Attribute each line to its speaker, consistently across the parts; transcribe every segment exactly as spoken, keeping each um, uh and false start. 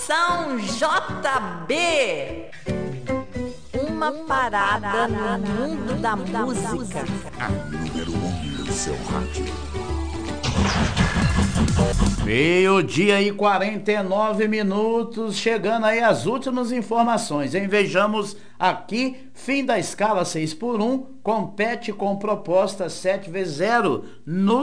Speaker 1: Moção J B. Uma parada no mundo da música.
Speaker 2: A número um no seu rádio.
Speaker 3: Meio-dia e quarenta e nove minutos, chegando aí as últimas informações, hein? Vejamos aqui, fim da escala seis por um, compete com proposta sete vezes zero no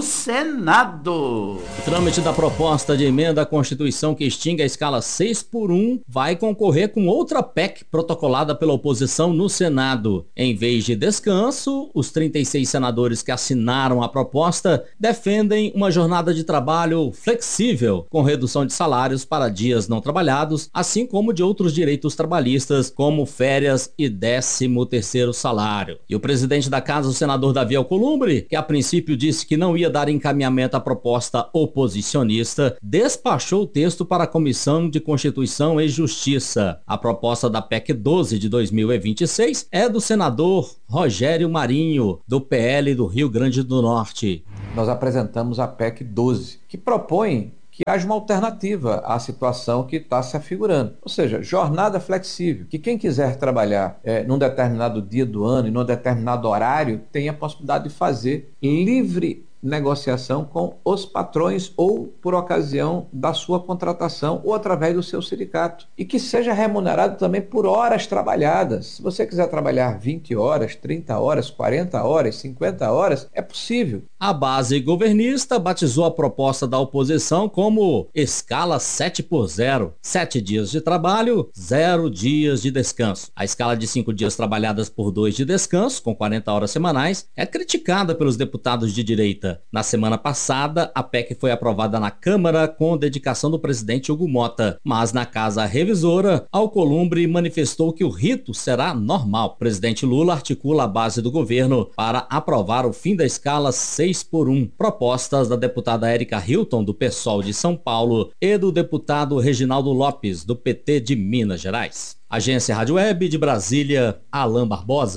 Speaker 3: Senado.
Speaker 4: O trâmite da proposta de emenda à Constituição que extingue a escala seis por um vai concorrer com outra P E C protocolada pela oposição no Senado. Em vez de descanso, os trinta e seis senadores que assinaram a proposta defendem uma jornada de trabalho flexível, com redução de salários para dias não trabalhados, assim como de outros direitos trabalhistas, como férias e décimo terceiro salário. E o presidente da casa, o senador Davi Alcolumbre, que a princípio disse que não ia dar encaminhamento à proposta oposicionista, despachou o texto para a Comissão de Constituição e Justiça. A proposta da P E C doze de dois mil e vinte e seis é do senador Rogério Marinho, do P L do Rio Grande do Norte.
Speaker 5: Nós apresentamos a P E C doze, que propõe que haja uma alternativa à situação que está se afigurando. Ou seja, jornada flexível, que quem quiser trabalhar é, num determinado dia do ano e num determinado horário, tem a possibilidade de fazer livre negociação com os patrões ou por ocasião da sua contratação ou através do seu sindicato. E que seja remunerado também por horas trabalhadas. Se você quiser trabalhar vinte horas, trinta horas, quarenta horas, cinquenta horas, é possível.
Speaker 4: A base governista batizou a proposta da oposição como escala sete por zero. Sete dias de trabalho, zero dias de descanso. A escala de cinco dias trabalhadas por dois de descanso, com quarenta horas semanais, é criticada pelos deputados de direita. Na semana passada, a P E C foi aprovada na Câmara com dedicação do presidente Hugo Mota, mas na Casa Revisora, Alcolumbre manifestou que o rito será normal. O presidente Lula articula a base do governo para aprovar o fim da escala seis por um. Propostas da deputada Érica Hilton, do PSOL de São Paulo, e do deputado Reginaldo Lopes, do P T de Minas Gerais. Agência Rádio Web de Brasília, Alain Barbosa.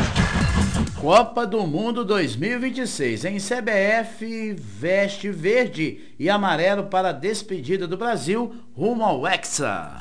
Speaker 3: Copa do Mundo dois mil e vinte e seis, em C B F veste verde e amarelo para a despedida do Brasil rumo ao Hexa.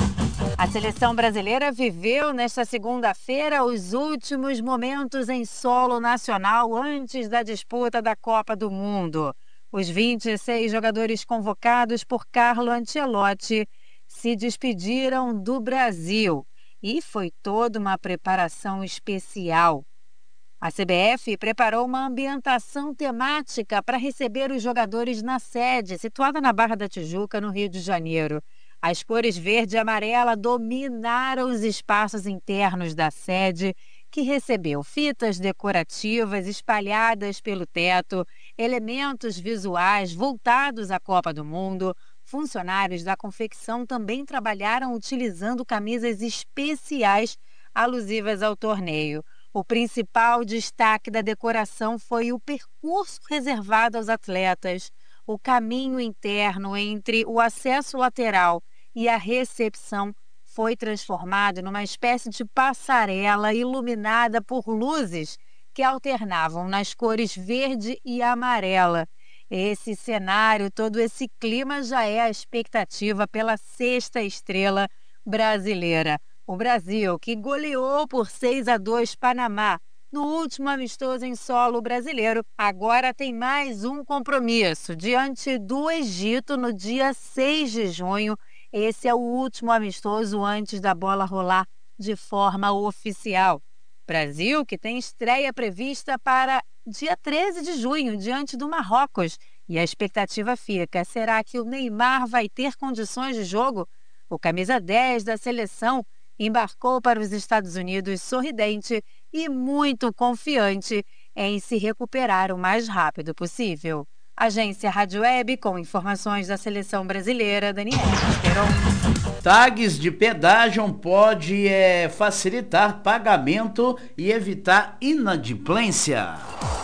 Speaker 6: A seleção brasileira viveu nesta segunda-feira os últimos momentos em solo nacional antes da disputa da Copa do Mundo. Os vinte e seis jogadores convocados por Carlo Ancelotti se despediram do Brasil e foi toda uma preparação especial. A C B F preparou uma ambientação temática para receber os jogadores na sede, situada na Barra da Tijuca, no Rio de Janeiro. As cores verde e amarela dominaram os espaços internos da sede, que recebeu fitas decorativas espalhadas pelo teto, elementos visuais voltados à Copa do Mundo. Funcionários da confecção também trabalharam utilizando camisas especiais alusivas ao torneio. O principal destaque da decoração foi o percurso reservado aos atletas. O caminho interno entre o acesso lateral e a recepção foi transformado numa espécie de passarela iluminada por luzes que alternavam nas cores verde e amarela. Esse cenário, todo esse clima já é a expectativa pela sexta estrela brasileira. O Brasil, que goleou por seis a dois Panamá no último amistoso em solo brasileiro, agora tem mais um compromisso diante do Egito no dia seis de junho. Esse é o último amistoso antes da bola rolar de forma oficial. Brasil, que tem estreia prevista para dia treze de junho, diante do Marrocos. E a expectativa fica, será que o Neymar vai ter condições de jogo? O camisa dez da seleção embarcou para os Estados Unidos sorridente e muito confiante em se recuperar o mais rápido possível. Agência Rádio Web, com informações da seleção brasileira, Daniela Esperon.
Speaker 3: Tags de pedágio pode é, facilitar pagamento e evitar inadimplência.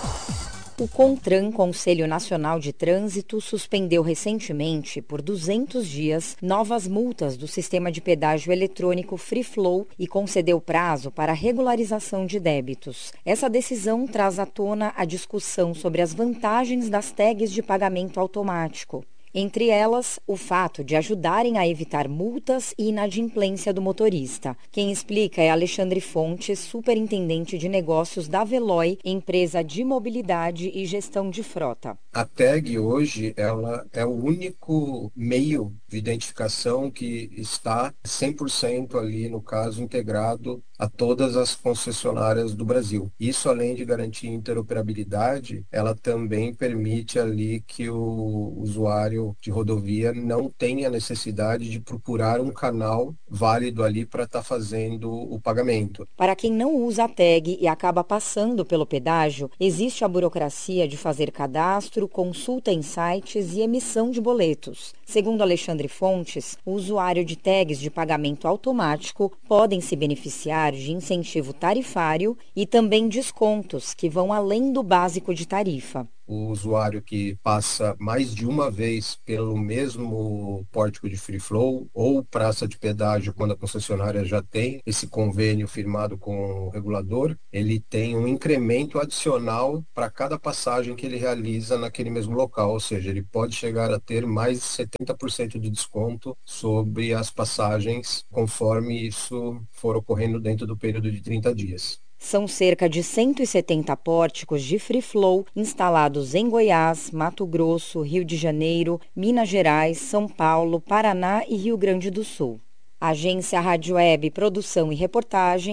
Speaker 7: O CONTRAN, Conselho Nacional de Trânsito, suspendeu recentemente, por duzentos dias, novas multas do sistema de pedágio eletrônico Free Flow e concedeu prazo para a regularização de débitos. Essa decisão traz à tona a discussão sobre as vantagens das tags de pagamento automático. Entre elas, o fato de ajudarem a evitar multas e inadimplência do motorista. Quem explica é Alexandre Fontes, superintendente de negócios da Veloy, empresa de mobilidade e gestão de frota.
Speaker 8: A tag hoje ela é o único meio de identificação que está cem por cento ali, no caso, integrado a todas as concessionárias do Brasil. Isso, além de garantir interoperabilidade, ela também permite ali que o usuário de rodovia não tenha necessidade de procurar um canal válido ali para estar tá fazendo o pagamento.
Speaker 7: Para quem não usa a tag e acaba passando pelo pedágio, existe a burocracia de fazer cadastro, consulta em sites e emissão de boletos. Segundo Alexandre Fontes, o usuário de tags de pagamento automático podem se beneficiar de incentivo tarifário e também descontos que vão além do básico de tarifa.
Speaker 8: O usuário que passa mais de uma vez pelo mesmo pórtico de free flow ou praça de pedágio, quando a concessionária já tem esse convênio firmado com o regulador, ele tem um incremento adicional para cada passagem que ele realiza naquele mesmo local, ou seja, ele pode chegar a ter mais de setenta por cento de desconto sobre as passagens, conforme isso for ocorrendo dentro do período de trinta dias.
Speaker 7: São cerca de cento e setenta pórticos de free flow instalados em Goiás, Mato Grosso, Rio de Janeiro, Minas Gerais, São Paulo, Paraná e Rio Grande do Sul. Agência Rádio Web, produção e reportagem.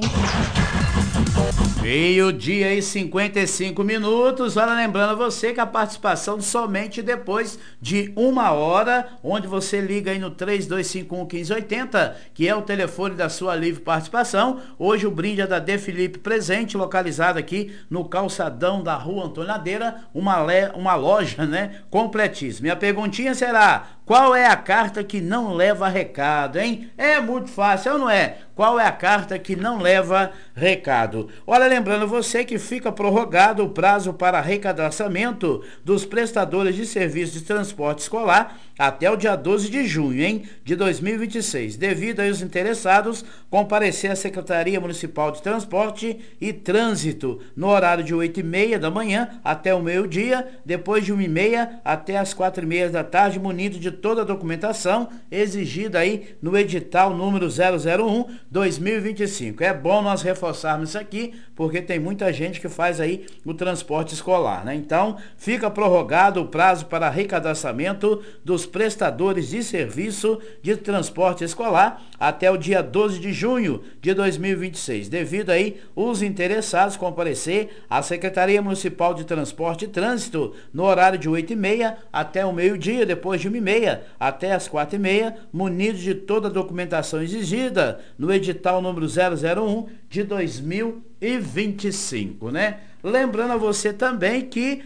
Speaker 3: Meio-dia e cinquenta e cinco minutos. Olha, lembrando a você que a participação somente depois de uma hora, onde você liga aí no três dois cinco um, um cinco oito zero, que é o telefone da sua livre participação. Hoje o brinde é da De Felipe Presente, localizado aqui no calçadão da Rua Antônio Ladeira, uma, le... uma loja, né, completíssima. Minha perguntinha será: qual é a carta que não leva recado, hein? É muito fácil, ou não é? Qual é a carta que não leva recado? Olha, lembrando você que fica prorrogado o prazo para recadastramento dos prestadores de serviço de transporte escolar até o dia doze de junho, hein, de dois mil e vinte e seis. Devido aí os interessados comparecer à Secretaria Municipal de Transporte e Trânsito no horário de oito e meia da manhã até o meio-dia, depois de uma e meia até as quatro e meia da tarde, munido de toda a documentação exigida aí no edital número zero zero um, dois mil e vinte e cinco. É bom nós reforçarmos isso aqui, porque tem muita gente que faz aí o transporte escolar, né? Então, fica prorrogado o prazo para recadastramento dos prestadores de serviço de transporte escolar até o dia doze de junho de dois mil e vinte e seis. Devido aí os interessados comparecer à Secretaria Municipal de Transporte e Trânsito no horário de oito e meia até o meio-dia, depois de uma e meia até as quatro e meia, munidos de toda a documentação exigida no edital número zero zero um de dois mil e vinte e cinco, né? Lembrando a você também que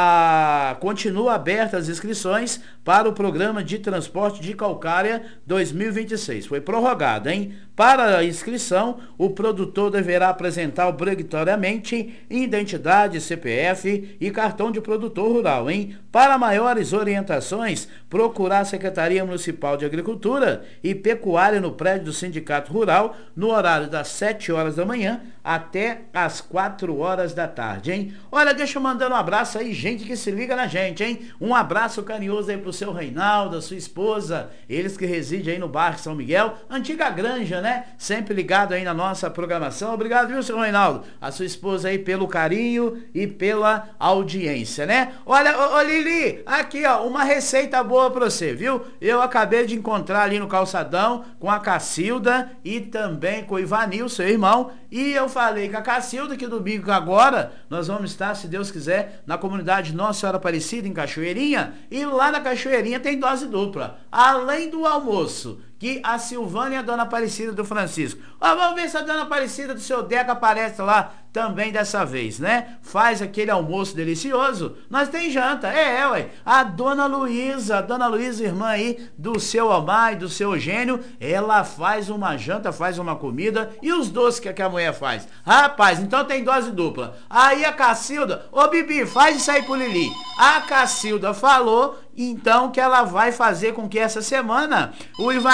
Speaker 3: a, continua aberta as inscrições para o programa de transporte de Calcária dois mil e vinte e seis. Foi prorrogado, hein? Para a inscrição, o produtor deverá apresentar obrigatoriamente identidade, C P F e cartão de produtor rural, hein? Para maiores orientações, procurar a Secretaria Municipal de Agricultura e Pecuária no prédio do Sindicato Rural no horário das sete horas da manhã até as quatro horas da tarde, hein? Olha, deixa eu mandar um abraço aí, gente que se liga na gente, hein? Um abraço carinhoso aí pro seu Reinaldo, a sua esposa, eles que residem aí no bairro São Miguel, antiga granja, né? Sempre ligado aí na nossa programação. Obrigado, viu, seu Reinaldo? A sua esposa aí pelo carinho e pela audiência, né? Olha, ô, ô Lili, aqui ó, uma receita boa pra você, viu? Eu acabei de encontrar ali no calçadão com a Cacilda e também com o Ivanil, seu irmão, e eu falei com a Cacilda que domingo agora nós vamos estar, se Deus quiser, na comunidade Nossa Senhora Aparecida, em Cachoeirinha, e lá na Cachoeirinha tem dose dupla, além do almoço, que a Silvânia e a Dona Aparecida do Francisco. Ó, vamos ver se a Dona Aparecida do seu Deca aparece lá também dessa vez, né? Faz aquele almoço delicioso. Nós tem janta, é, é, ué. A Dona Luísa, a Dona Luísa, irmã aí do seu Omar e do seu Eugênio, ela faz uma janta, faz uma comida, e os doces que, que a mulher faz. Rapaz, então tem dose dupla. Aí a Cacilda, ô Bibi, faz isso aí pro Lili. A Cacilda falou, então, que ela vai fazer com que essa semana o Ivanildo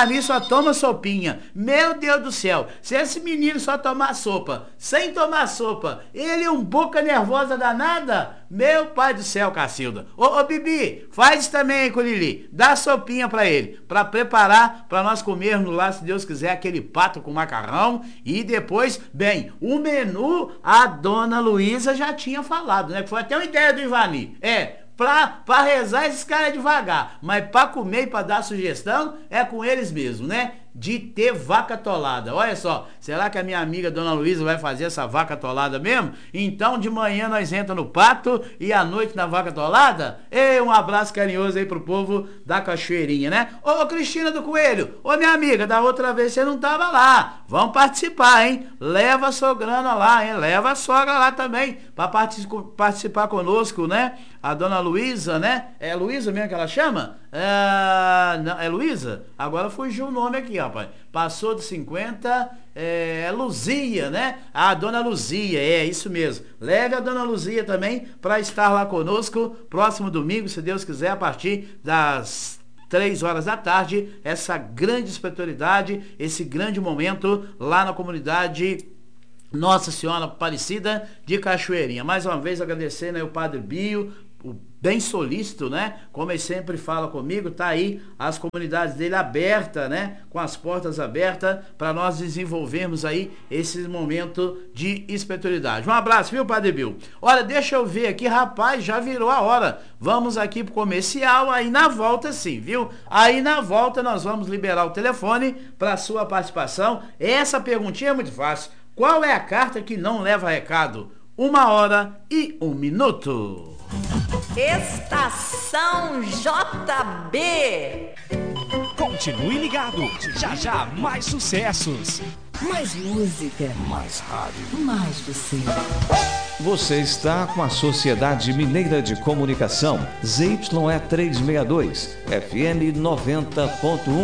Speaker 3: Ivani só toma sopinha. Meu Deus do céu, se esse menino só tomar sopa, sem tomar sopa, ele é um boca nervosa danada? Meu pai do céu, Cacilda. Ô, ô Bibi, faz isso também aí com o Lili. Dá sopinha pra ele, pra preparar pra nós comermos lá, se Deus quiser, aquele pato com macarrão. E depois, bem, o menu a dona Luísa já tinha falado, né? Foi até uma ideia do Ivani. É, Pra, pra rezar esses caras é devagar, mas pra comer e pra dar sugestão é com eles mesmo, né? De ter vaca atolada. Olha só, será que a minha amiga Dona Luísa vai fazer essa vaca atolada mesmo? Então de manhã nós entramos no pato e à noite na vaca atolada? E um abraço carinhoso aí pro povo da Cachoeirinha, né? Ô Cristina do Coelho, ô minha amiga, da outra vez você não tava lá. Vamos participar, hein? Leva a sograna lá, hein? Leva a sogra lá também pra participar conosco, né? A Dona Luísa, né? É Luísa mesmo que ela chama? É, não, é Luísa? Agora fugiu o nome aqui, rapaz. Passou de cinquenta, é, é Luzia, né? A Dona Luzia, é isso mesmo. Leve a Dona Luzia também para estar lá conosco próximo domingo, se Deus quiser, a partir das três horas da tarde, essa grande espiritualidade, esse grande momento lá na comunidade Nossa Senhora Aparecida de Cachoeirinha. Mais uma vez agradecendo aí o Padre Bio, o bem solícito, né? Como ele sempre fala comigo, tá aí as comunidades dele abertas, né? Com as portas abertas para nós desenvolvermos aí esse momento de espiritualidade. Um abraço, viu, Padre Bill? Olha, deixa eu ver aqui, rapaz, já virou a hora. Vamos aqui pro comercial, aí na volta sim, viu? Aí na volta nós vamos liberar o telefone para sua participação. Essa perguntinha é muito fácil. Qual é a carta que não leva recado? Uma hora e um minuto.
Speaker 1: Estação J B.
Speaker 9: Continue ligado. Já já mais sucessos.
Speaker 1: Mais música.
Speaker 2: Mais rádio.
Speaker 1: Mais você.
Speaker 10: Você está com a Sociedade Mineira de Comunicação, Z Y E trezentos e sessenta e dois, F M noventa ponto um.